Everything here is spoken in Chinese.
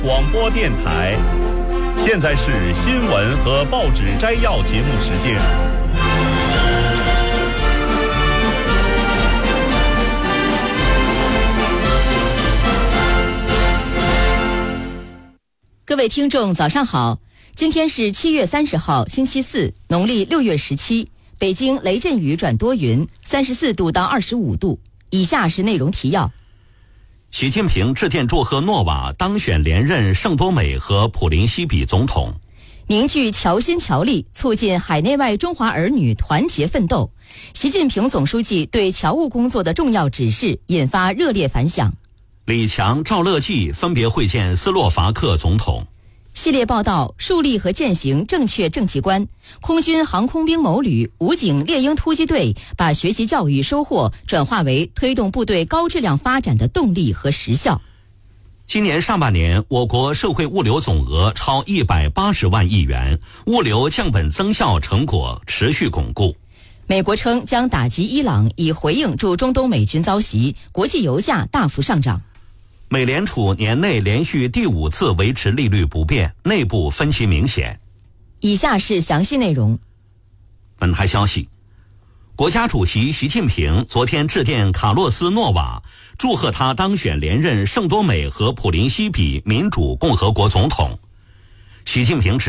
广播电台，现在是新闻和报纸摘要节目时间。 各位听众早上好，今天是7月30号星期四，农历6月17，北京雷阵雨转多云，34度到25度。以下是内容提要。 习近平致电祝贺诺瓦当选连任圣多美和普林西比总统。 凝聚侨心侨力，促进海内外中华儿女团结奋斗。习近平总书记对侨务工作的重要指示引发热烈反响。 李强、赵乐际分别会见斯洛伐克总统。 系列报道：树立和践行正确政绩观。空军航空兵某旅、武警猎鹰突击队把学习教育收获转化为推动部队高质量发展的动力和实效。 今年上半年，我国社会物流总额超180万亿元，物流降本增效成果持续巩固。 美国称将打击伊朗，以回应驻中东美军遭袭，国际油价大幅上涨。 美联储年内连续第5次维持利率不变，内部分歧明显。 以下是详细内容。 本台消息，国家主席习近平昨天致电卡洛斯·诺瓦，祝贺他当选连任圣多美和普林西比民主共和国总统。习近平指